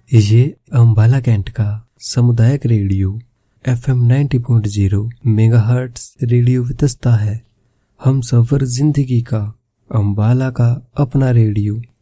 ये अम्बाला कैंट का सामुदायिक radio FM 90.0 megahertz radio Vitasta है। हम सफर जिंदगी का, अम्बाला का अपना रेडियो।